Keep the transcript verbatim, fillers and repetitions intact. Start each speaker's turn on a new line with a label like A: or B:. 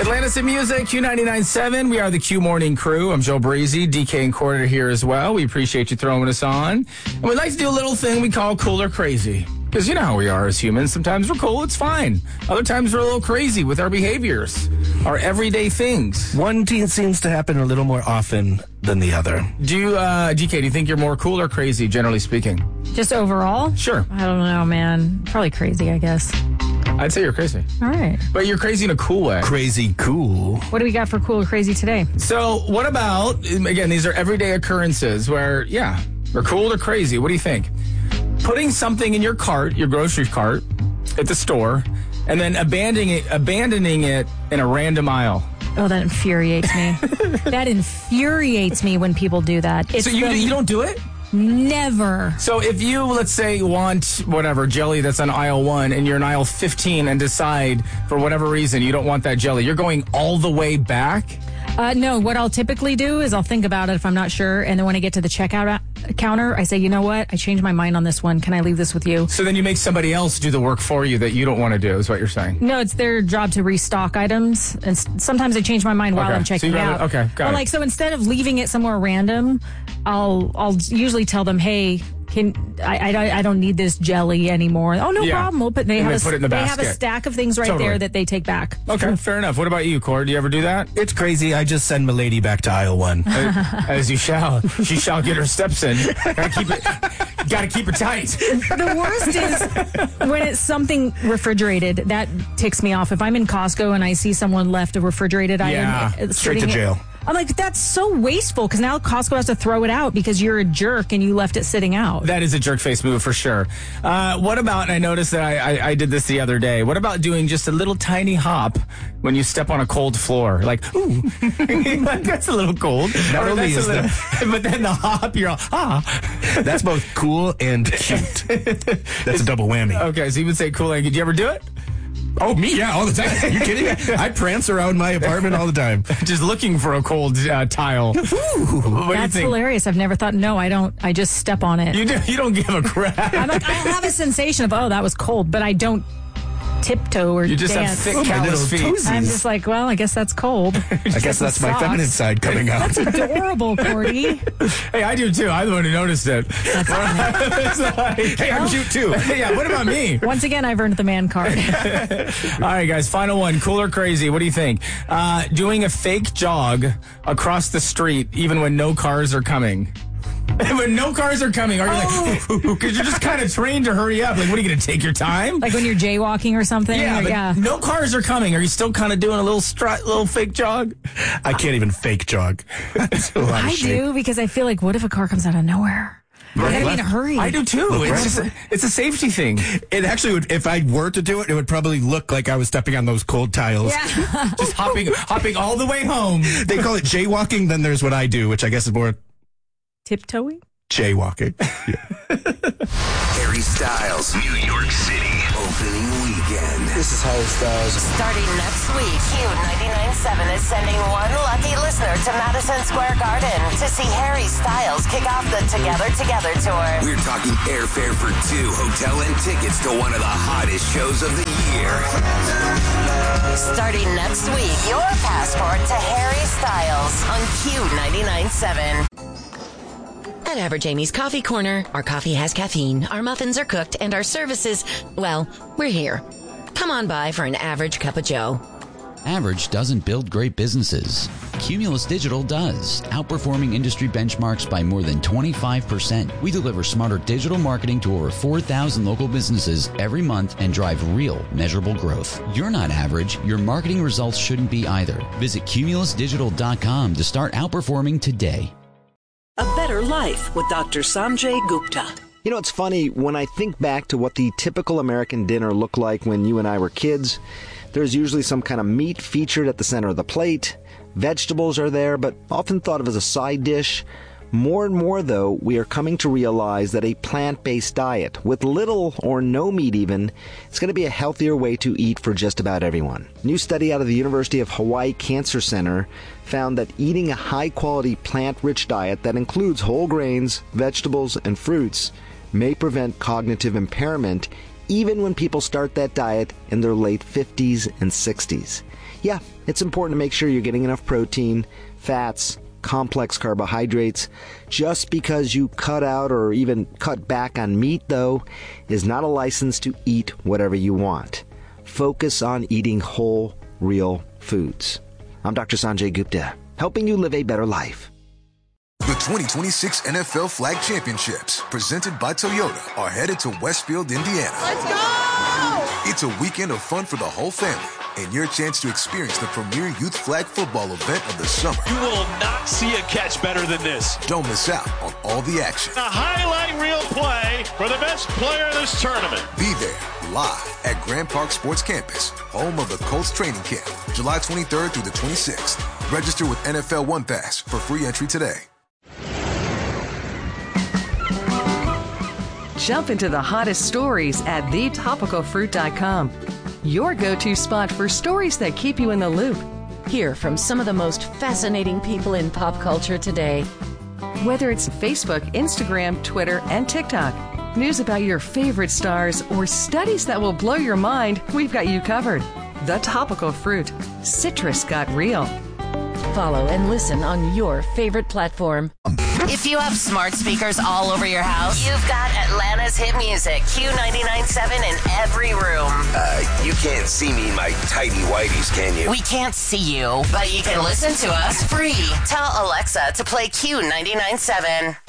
A: Atlantis in Music, Q ninety-nine point seven. We are the Q Morning Crew. I'm Joe Breezy. D K and Corder here as well. We appreciate you throwing us on. And we'd like to do a little thing we call Cool or Crazy. Because you know how we are as humans. Sometimes we're cool, it's fine. Other times we're a little crazy with our behaviors, our everyday things.
B: One thing seems to happen a little more often than the other.
A: Do you, uh, D K, do you think you're more cool or crazy, generally speaking?
C: Just overall?
A: Sure.
C: I don't know, man. Probably crazy, I guess.
A: I'd say you're crazy.
C: All right.
A: But you're crazy in a cool way.
B: Crazy cool.
C: What do we got for cool or crazy today?
A: So what about, again, these are everyday occurrences where, yeah, we're cool or crazy. What do you think? Putting something in your cart, your grocery cart, at the store, and then abandoning it, abandoning it in a random aisle.
C: Oh, that infuriates me. That infuriates me when people do that. It's
A: so you,
C: the,
A: you don't do it?
C: Never.
A: So if you, let's say, want whatever jelly that's on aisle one and you're in aisle fifteen and decide for whatever reason you don't want that jelly, you're going all the way back?
C: Uh, no, what I'll typically do is I'll think about it if I'm not sure. And then when I get to the checkout a- counter, I say, you know what? I changed my mind on this one. Can I leave this with you?
A: So then you make somebody else do the work for you that you don't want to do, is what you're saying?
C: No, it's their job to restock items. And s- sometimes I change my mind while
A: Okay.
C: I'm
A: So
C: checking
A: you
C: out.
A: rather- okay, got
C: but
A: it.
C: like, so instead of leaving it somewhere random, I'll I'll usually tell them, hey, can I, I, I don't need this jelly anymore. Oh, no
A: Yeah.
C: problem. We'll put, they
A: And
C: have
A: they
C: a,
A: put it in the
C: they have a
A: basket.
C: stack of things right
A: Totally.
C: there that they take back.
A: Okay, fair enough. What about you, Cord? Do you ever do that?
B: It's crazy. I just send my lady back to aisle one.
A: As you shall. She shall get her steps in. Gotta keep it, gotta keep it tight.
C: The worst is when it's something refrigerated. That ticks me off. If I'm in Costco and I see someone left a refrigerated
A: Yeah,
C: item, uh,
B: straight to
C: sitting-
B: jail.
C: I'm like, that's so wasteful because now Costco has to throw it out because you're a jerk and you left it sitting out.
A: That is a jerk face move for sure. Uh, what about, and I noticed that I, I, I did this the other day, what about doing just a little tiny hop when you step on a cold floor? Like, ooh, that's a little cold.
B: Not
A: Or
B: only
A: that's
B: is
A: a little, but then the hop, you're all, ah.
B: That's both cool and cute. That's a double whammy.
A: Okay, so you would say cool. Did you ever do it?
B: Oh, me? Yeah, all the time. Are you kidding me? I prance around my apartment all the time.
A: Just looking for a cold uh, tile. What do you
C: That's
A: think?
C: hilarious. I've never thought, no, I don't. I just step on it.
A: You, do, you don't give a crap.
C: I'm like, I have a sensation of, oh, that was cold, but I don't tiptoe or
A: You just
C: dance.
A: have thick,
B: Oh, my
A: callous
B: little
A: feet.
B: toesies.
C: I'm just like, well, I guess that's cold.
B: I guess that's my
C: socks.
B: feminine side coming out.
C: That's adorable, Cordy.
A: Hey, I do too. I'm the one who noticed it.
C: That's funny.
A: It's like,
B: Hey, I'm cute too.
A: yeah, what about me?
C: Once again, I've earned the man card.
A: All right, guys, final one. Cool or crazy? What do you think? Uh, doing a fake jog across the street even when no cars are coming. When no cars are coming, are you
C: Oh.
A: like, because you're just kind of trained to hurry up. Like, what are you going to take your time?
C: Like when you're jaywalking or something.
A: yeah,
C: or,
A: but
C: yeah.
A: no cars are coming. Are you still kind of doing a little strut, little fake jog?
B: I can't even fake jog. That's a lot of
C: I
B: shape.
C: do because I feel like, what if a car comes out of nowhere? I gotta be in a hurry.
A: I do too.
B: Look
A: It's
B: right.
A: just a, it's a safety thing.
B: It actually would, if I were to do it, it would probably look like I was stepping on those cold tiles.
C: Yeah.
A: Just hopping, hopping all the way home.
B: They call it jaywalking. Then there's what I do, which I guess is more
C: Tiptoeing?
B: jaywalking.
D: Harry Styles, New York City, opening weekend.
E: This is Harry Styles.
F: Starting next week, Q ninety-nine point seven is sending one lucky listener to Madison Square Garden to see Harry Styles kick off the Together Together tour.
D: We're talking airfare for two, hotel and tickets to one of the hottest shows of the year.
F: Starting next week, your passport to Harry Styles on Q ninety-nine point seven. At Average Amy's Coffee Corner, our coffee has caffeine, our muffins are cooked, and our services, well, we're here. Come on by for an average cup of joe.
G: Average doesn't build great businesses. Cumulus Digital does, outperforming industry benchmarks by more than twenty-five percent. We deliver smarter digital marketing to over four thousand local businesses every month and drive real, measurable growth. You're not average. Your marketing results shouldn't be either. Visit cumulus digital dot com to start outperforming today.
H: A Better Life with Doctor Sanjay Gupta.
E: You know, it's funny, when I think back to what the typical American dinner looked like when you and I were kids, there's usually some kind of meat featured at the center of the plate. Vegetables are there, but often thought of as a side dish. More and more, though, we are coming to realize that a plant-based diet, with little or no meat even, is going to be a healthier way to eat for just about everyone. A new study out of the University of Hawaii Cancer Center found that eating a high-quality plant-rich diet that includes whole grains, vegetables, and fruits may prevent cognitive impairment even when people start that diet in their late fifties and sixties. Yeah, it's important to make sure you're getting enough protein, fats, complex carbohydrates. Just because you cut out or even cut back on meat, though, is not a license to eat whatever you want. Focus on eating whole, real foods. I'm Doctor Sanjay Gupta, helping you live a better life.
I: The twenty twenty-six N F L Flag Championships, presented by Toyota, are headed to Westfield, Indiana.
J: Let's go!
I: It's a weekend of fun for the whole family, and your chance to experience the premier youth flag football event of the summer.
J: You will not see a catch better than this.
I: Don't miss out on all the action.
J: A highlight reel play for the best player in this tournament.
I: Be there, live at Grand Park Sports Campus, home of the Colts training camp, July twenty-third through the twenty-sixth. Register with N F L One Pass for free entry today.
K: Jump into the hottest stories at the topical fruit dot com. Your go-to spot for stories that keep you in the loop.
F: Hear from some of the most fascinating people in pop culture today.
K: Whether it's Facebook, Instagram, Twitter, and TikTok, news about your favorite stars, or studies that will blow your mind, we've got you covered. The Topical Fruit. Citrus got real.
F: Follow and listen on your favorite platform. If you have smart speakers all over your house, you've got Atlanta's hit music, Q ninety-nine point seven in every room.
D: Uh, you can't see me in my tighty whities, can you?
F: We can't see you, but you can listen to us free. Tell Alexa to play Q ninety-nine point seven.